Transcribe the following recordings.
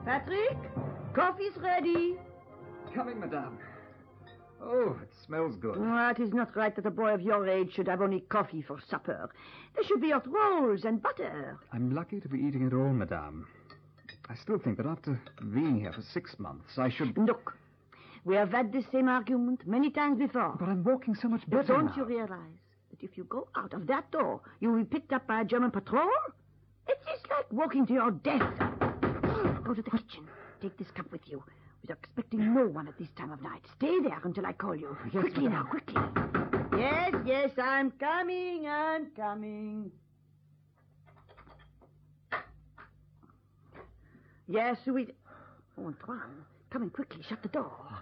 Patrick, coffee's ready. Coming, madame. Oh, it smells good. It is not right that a boy of your age should have only coffee for supper. There should be hot rolls and butter. I'm lucky to be eating it all, madame. I still think that after being here for 6 months, I should... Look, we have had the same argument many times before. But I'm walking so much better But don't now. you realize that if you go out of that door, you will be picked up by a German patrol? It is like walking to your death. Go to the kitchen. Take this cup with you. We're expecting no one at this time of night. Stay there until I call you. Yes, quickly madame. now, quickly. Yes, I'm coming. Yes, we... Oh, Antoine, come in quickly. Shut the door.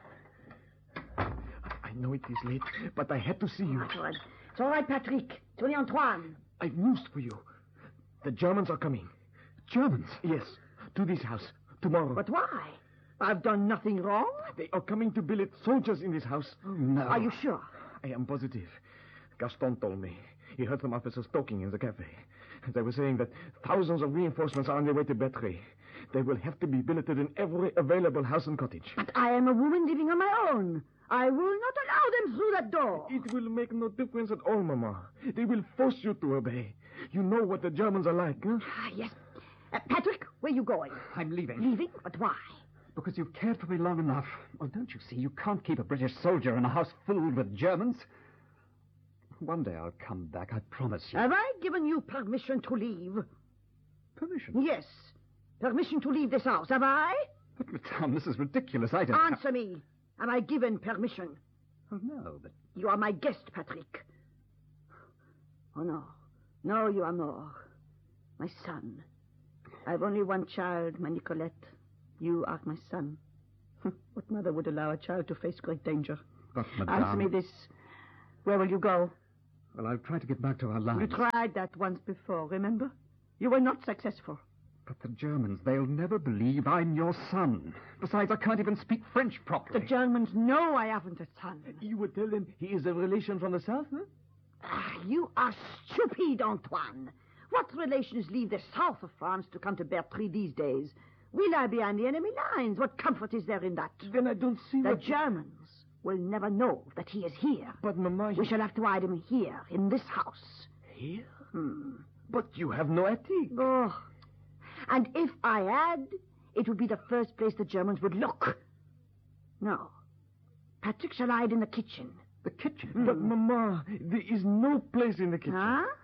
I know it is late, but I had to see you. It's all right, Patrick. It's only Antoine. I've news for you. The Germans are coming. Germans? Yes, to this house, tomorrow. But why? I've done nothing wrong. They are coming to billet soldiers in this house. Oh, no. Are you sure? I am positive. Gaston told me. He heard some officers talking in the cafe. They were saying that thousands of reinforcements are on their way to Bertray. They will have to be billeted in every available house and cottage. But I am a woman living on my own. I will not allow them through that door. It will make no difference at all, Mama. They will force you to obey. You know what the Germans are like, huh? Yes. Patrick, where are you going? I'm leaving. Leaving? But why? Because you've cared for me long enough. Oh, don't you see? You can't keep a British soldier in a house filled with Germans. One day I'll come back, I promise you. Have I given you permission to leave? Permission? Yes. Permission to leave this house, have I? But, madame, this is ridiculous. I don't... Answer me. Have I given permission? Oh, no, but... You are my guest, Patrick. Oh, no. No, you are more. My son. I've only one child, my Nicolette. You are my son. What mother would allow a child to face great danger? But, madame... Answer me this. Where will you go? Well, I'll try to get back to our lines. You tried that once before, remember? You were not successful. But the Germans, they'll never believe I'm your son. Besides, I can't even speak French properly. The Germans know I haven't a son. You would tell them he is a relation from the south, huh? You are stupid, Antoine. What relations leave the south of France to come to Bertry these days? We lie behind the enemy lines. What comfort is there in that? Then I don't see The what... Germans will never know that he is here. But, Mama... We shall have to hide him here, in this house. Here? But you have no attic. Oh. And if I had, it would be the first place the Germans would look. No. Patrick shall hide in the kitchen. The kitchen? But, Mama, there is no place in the kitchen.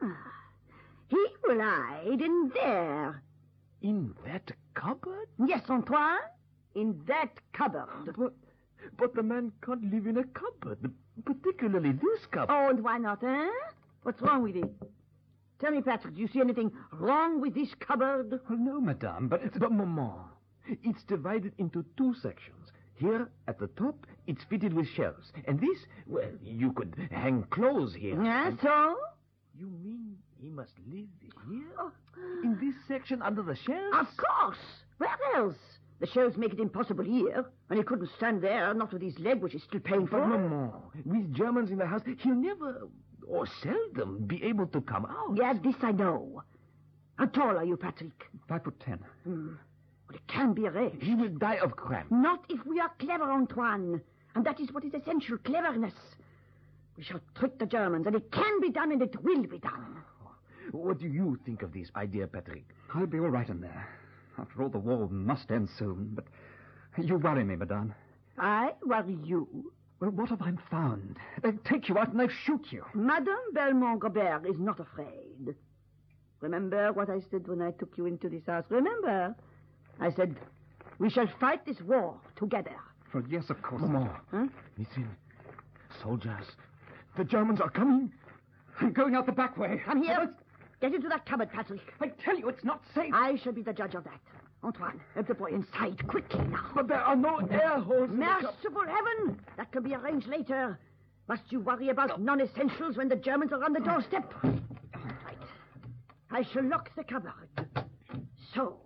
He will hide in there. In that cupboard? Yes, Antoine. In that cupboard. But the man can't live in a cupboard, particularly this cupboard. Oh, and why not, eh? What's wrong with it? Tell me, Patrick, do you see anything wrong with this cupboard? Well, no, madame, but... But, Mama, it's divided into 2 sections. Here, at the top, it's fitted with shelves. And this, well, you could hang clothes here. Yeah, so? You mean he must live here? In this section under the shelves? Of course. Where else? The shelves make it impossible here, and he couldn't stand there, not with his leg, which is still painful. But, Mama, with Germans in the house, he'll never, or seldom, be able to come out. Yeah, this I know. How tall are you, Patrick? 5'10". Well, it can be arranged. He will die of cramp. Not if we are clever, Antoine. And that is what is essential, cleverness. We shall trick the Germans, and it can be done, and it will be done. What do you think of this idea, Patrick? I'll be all right in there. After all, the war must end soon, but you worry me, madame. I worry you. Well, what have I found? They'll take you out and they'll shoot you. Madame Belmont-Gobert is not afraid. Remember what I said when I took you into this house? Remember? I said, we shall fight this war together. Well, yes, of course. Mama, Huh? listen. Soldiers. The Germans are coming. I'm going out the back way. Come here. Get into that cupboard, Patrick. I tell you, it's not safe. I shall be the judge of that. Antoine, help the boy inside quickly now. But there are no air holes in the cup. Merciful heaven! That can be arranged later. Must you worry about non-essentials when the Germans are on the doorstep? Right. I shall lock the cupboard. So.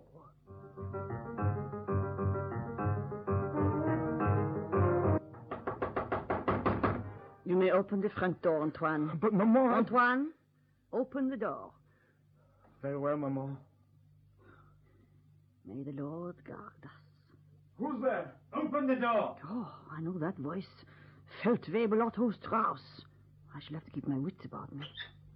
You may open the front door, Antoine. But, Maman... Antoine, open the door. Very well, Maman. May the Lord guard us. Who's there? Open the door. Oh, I know that voice. Feldwebel Otto Strauss. I shall have to keep my wits about me.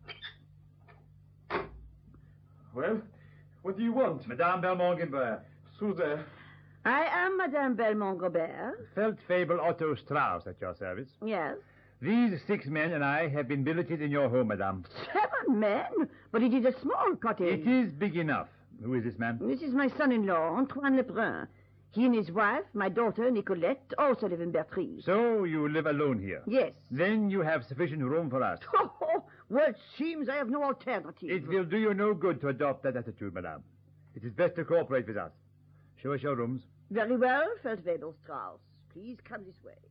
Well, what do you want? Madame Belmont-Gilbert. Who's there? I am Madame Belmont-Gobert. Feldfebel Otto Strauss at your service. Yes. These 6 men and I have been billeted in your home, madame. 7 men? But it is a small cottage. It is big enough. Who is this man? This is my son-in-law, Antoine Lebrun. He and his wife, my daughter, Nicolette, also live in Bertry. So you live alone here? Yes. Then you have sufficient room for us. Well, it seems I have no alternative. It will do you no good to adopt that attitude, madame. It is best to cooperate with us. Show us your rooms. Very well, Feldwebel Strauss. Please come this way.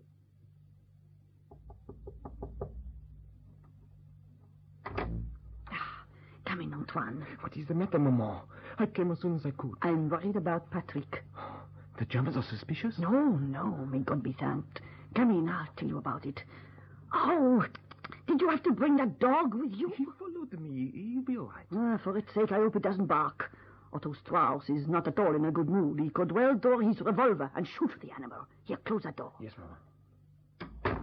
Come in, Antoine. What is the matter, Maman? I came as soon as I could. I'm worried about Patrick. The Germans are suspicious? No, may God be thanked. Come in, I'll tell you about it. Oh, did you have to bring that dog with you? He followed me. He'll be all right. For its sake, I hope it doesn't bark. Otto Strauss is not at all in a good mood. He could well draw his revolver and shoot the animal. Here, close that door. Yes, Mama.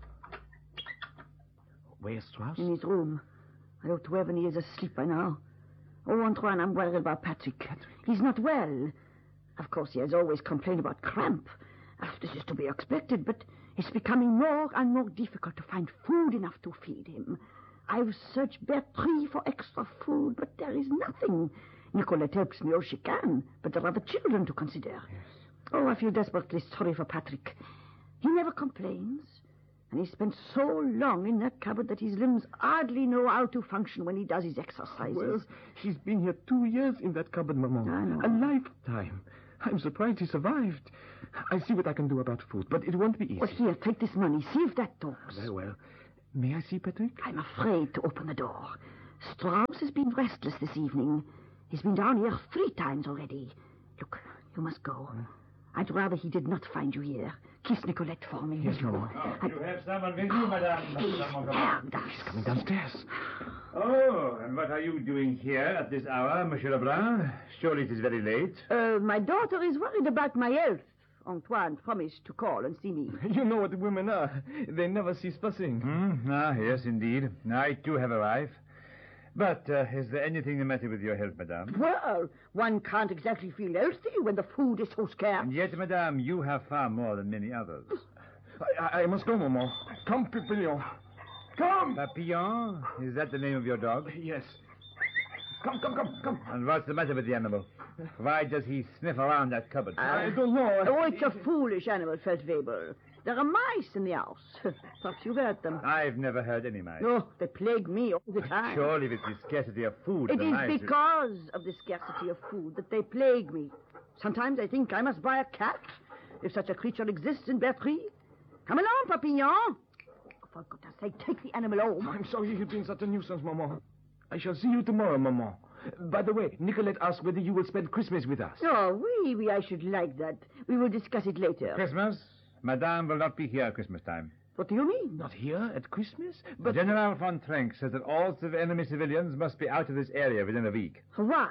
Where's Strauss? In his room. I ought to have him. He is asleep by now. Oh, Antoine, I'm worried about Patrick. He's not well. Of course, he has always complained about cramp. This is to be expected, but it's becoming more and more difficult to find food enough to feed him. I've searched Bertry for extra food, but there is nothing. Nicolette helps me all she can, but there are the children to consider. Yes. Oh, I feel desperately sorry for Patrick. He never complains, and he spent so long in that cupboard that his limbs hardly know how to function when he does his exercises. Well, he's been here 2 years in that cupboard, Maman. I know. A lifetime. I'm surprised he survived. I see what I can do about food, but it won't be easy. Well, here, take this money. See if that talks. Very well. May I see Patrick? I'm afraid to open the door. Strauss has been restless this evening. He's been down here 3 times already. Look, you must go. I'd rather he did not find you here. Kiss Nicolette for me. Yes, Maman. You have someone with you, madame. He's coming downstairs. Oh, and what are you doing here at this hour, Monsieur Lebrun? Surely it is very late. My daughter is worried about my health. Antoine promised to call and see me. You know what women are. They never cease fussing. Yes, indeed. I, too, have a wife. But is there anything the matter with your health, madame? Well, one can't exactly feel healthy when the food is so scarce. And yet, madame, you have far more than many others. I must go, Maman. Come, Papillon. Come! Papillon? Is that the name of your dog? Yes. Come. And what's the matter with the animal? Why does he sniff around that cupboard? I don't know. Oh, it's a foolish animal, Feldwebel. There are mice in the house. Perhaps you've heard them. I've never heard any mice. No, they plague me all the time. Surely with the scarcity of food, It the is mice... because of the scarcity of food that they plague me. Sometimes I think I must buy a cat, if such a creature exists in Bertry. Come along, Papillon. For goodness sake, take the animal home. I'm sorry you've been such a nuisance, Maman. I shall see you tomorrow, Maman. By the way, Nicolette asked whether you will spend Christmas with us. Oh, oui, I should like that. We will discuss it later. Christmas? Madame will not be here at Christmas time. What do you mean? Not here at Christmas? But General von Trenck says that all enemy civilians must be out of this area within a week. Why?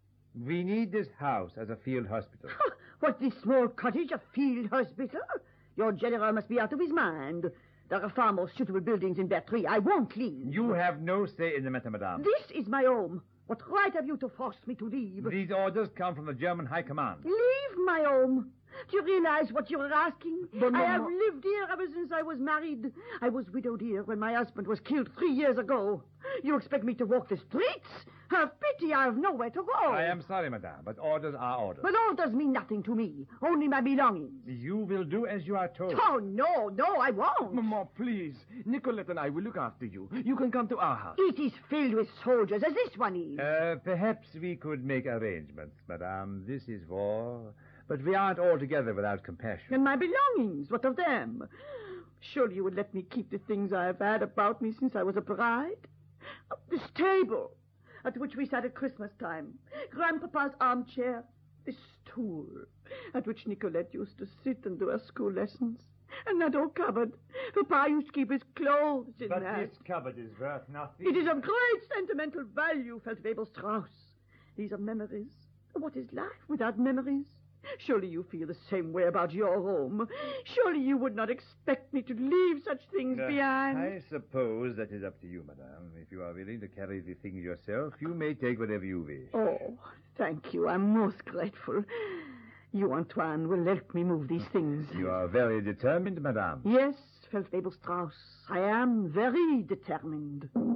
We need this house as a field hospital. What, this small cottage, a field hospital? Your general must be out of his mind. There are far more suitable buildings in Bertry. I won't leave. You have no say in the matter, madame. This is my home. What right have you to force me to leave? These orders come from the German High Command. Leave my home? Do you realize what you're asking? But, I Mama... have lived here ever since I was married. I was widowed here when my husband was killed 3 years ago. You expect me to walk the streets? Have pity, I have nowhere to go. I am sorry, madame, but orders are orders. But orders mean nothing to me. Only my belongings. You will do as you are told. Oh, no, I won't. Maman, please. Nicolette and I will look after you. You can come to our house. It is filled with soldiers, as this one is. Perhaps we could make arrangements, madame. This is war. But we aren't altogether without compassion. And my belongings, what of them? Surely you would let me keep the things I have had about me since I was a bride? This table at which we sat at Christmas time, Grandpapa's armchair, this stool at which Nicolette used to sit and do her school lessons, and that old cupboard. Papa used to keep his clothes in But that. this cupboard is worth nothing. It is of great sentimental value, Feldwebel Strauss. These are memories. What is life without memories? Surely you feel the same way about your home. Surely you would not expect me to leave such things behind. I suppose that is up to you, madame. If you are willing to carry the things yourself, you may take whatever you wish. Oh, thank you. I'm most grateful. You, Antoine, will help me move these things. You are very determined, madame. Yes, Feldwebel Strauss. I am very determined.